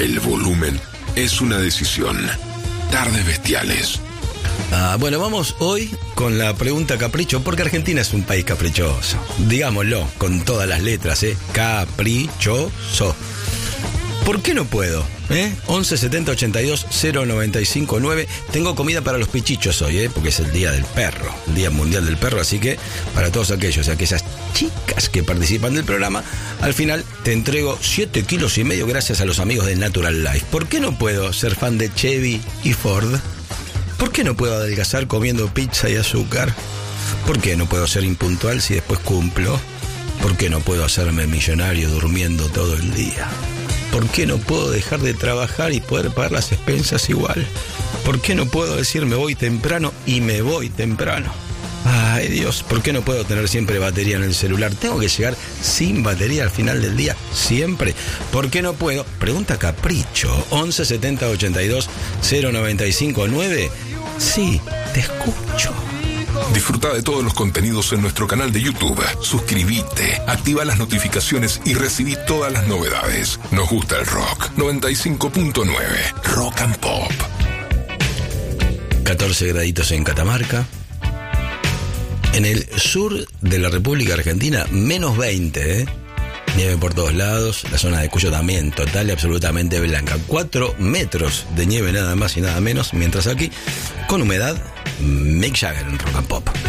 El volumen es una decisión. Tardes Bestiales. Bueno, vamos hoy con la pregunta capricho, porque Argentina es un país caprichoso. Digámoslo, con todas las letras, caprichoso. ¿Por qué no puedo? 11 70 82 095 9. Tengo comida para los pichichos hoy, porque es el día del perro, el día mundial del perro, así que para todos aquellos y aquellas chicas que participan del programa, al final te entrego 7,5 kilos gracias a los amigos de Natural Life. ¿Por qué no puedo ser fan de Chevy y Ford? ¿Por qué no puedo adelgazar comiendo pizza y azúcar? ¿Por qué no puedo ser impuntual si después cumplo? ¿Por qué no puedo hacerme millonario durmiendo todo el día? ¿Por qué no puedo dejar de trabajar y poder pagar las expensas igual? ¿Por qué no puedo decir me voy temprano y me voy temprano? Ay Dios, ¿por qué no puedo tener siempre batería en el celular? ¿Tengo que llegar sin batería al final del día? Siempre. ¿Por qué no puedo? Pregunta capricho. 11 70 82 095 9. Sí, te escucho. Disfruta de todos los contenidos en nuestro canal de YouTube. Suscríbete, activa las notificaciones y recibí todas las novedades. Nos gusta el rock. 95.9 Rock and Pop. 14 graditos en Catamarca. En el sur de la República Argentina, menos 20, Nieve por todos lados. La zona de Cuyo también total y absolutamente blanca. 4 metros de nieve nada más y nada menos. Mientras aquí, con humedad, Mick Jagger en Rock and Pop.